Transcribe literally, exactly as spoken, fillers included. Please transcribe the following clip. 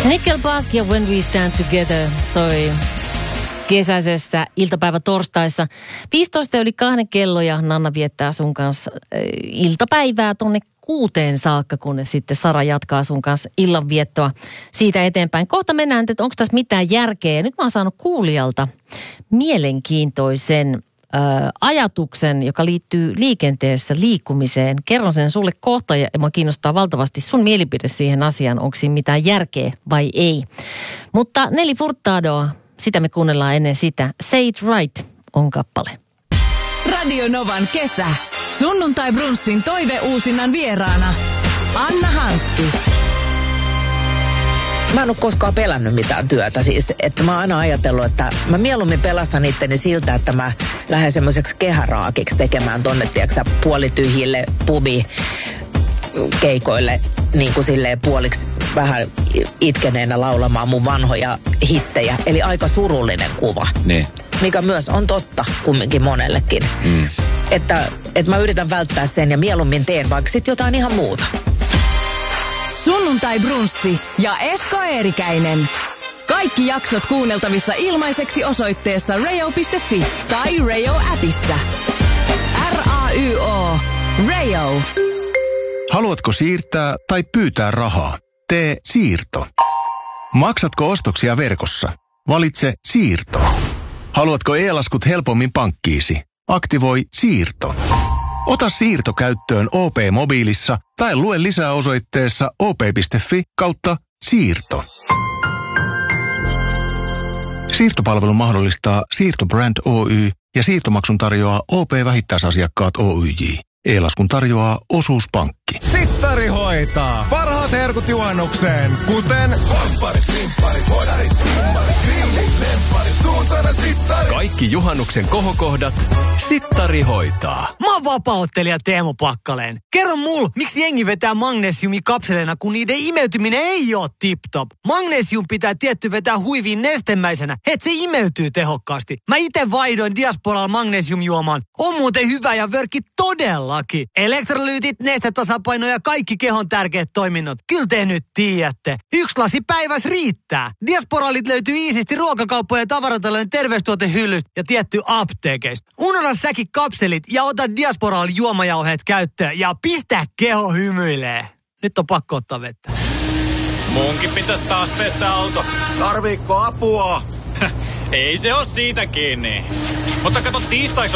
Nickelback ja When We Stand Together soi kesäisessä iltapäivä torstaissa. viisitoista yli kahden kello ja Nanna viettää sun kanssa iltapäivää tonne kuuteen saakka, kunnes sitten Sara jatkaa sun kanssa illanviettoa siitä eteenpäin. Kohta mennään, että onko tässä mitään järkeä. Nyt mä oon saanut kuulijalta mielenkiintoisen ö, ajatuksen, joka liittyy liikenteessä liikkumiseen. Kerron sen sulle kohta ja mä kiinnostaa valtavasti sun mielipide siihen asiaan, onko siinä mitään järkeä vai ei. Mutta Nelly Furtadoa, sitä me kuunnellaan ennen sitä. Say It Right on kappale. Radio Novan kesä. Sunnuntai brunssin toiveuusinnan vieraana Anna Hanski. Mä en ole koskaan pelännyt mitään työtä siis, että mä oon aina ajatellut, että mä mieluummin pelastan itteni siltä, että mä lähden semmoiseksi kehäraakiksi tekemään tonne, tiiäksä, puolityhjille pubi keikoille, niin kuin silleen puoliksi vähän itkeneenä laulamaan mun vanhoja hittejä. Eli aika surullinen kuva. Niin. Mikä myös on totta kumminkin monellekin. Mm. Että, että mä yritän välttää sen ja mieluummin teen vaikka sit jotain ihan muuta. Sunnuntai brunssi ja Esko Eerikäinen. Kaikki jaksot kuunneltavissa ilmaiseksi osoitteessa rayo piste fi tai Rayo-äpissä. R A Y O. Rayo. Haluatko siirtää tai pyytää rahaa? Tee siirto. Maksatko ostoksia verkossa? Valitse siirto. Haluatko e-laskut helpommin pankkiisi? Aktivoi siirto. Ota siirto käyttöön O P-mobiilissa tai lue lisää osoitteessa op piste fi kautta siirto. Siirtopalvelun mahdollistaa Siirtobrand Oy ja siirtomaksun tarjoaa O P-vähittäisasiakkaat Oyj. E-laskun tarjoaa Osuuspankki. Sittari hoitaa. Parhaat herkut juhannukseen, kuten vampparit, klimpparit, hodarit, simmarit, grillit, lempparit, suuntana sittari. Kaikki juhannuksen kohokohdat Sittari hoitaa. Mä oon vapaa-ottelija Teemu Pakkaleen. Kerro mulle, miksi jengi vetää magnesiumi kapseleina, kun niiden imeytyminen ei oo tip-top. Magnesium pitää tietty vetää huiviin nestemäisenä, et se imeytyy tehokkaasti. Mä ite vaihdoin Diasporalla magnesiumjuomaan. On muuten hyvä ja vörkki todellakin. Elektrolyytit, nestetasapaino ja kaikki kehon tärkeät toiminnot. Kyllä te nyt tiedätte. Yksi lasi päivässä riittää. Diasporalit löytyy iisisti ruokakauppojen ja tavaratalojen terveystuotehyllystä ja tietty apteekeista. Unohda säkin kapselit ja ota Diasporal juomajauheet käyttöön ja pistä keho hymyilee. Nyt on pakko ottaa vettä. Munkin pitäisi taas pestä auto. Tarviikko apua? Ei se oo siitä kiinni. Mutta kato, tiistaiksi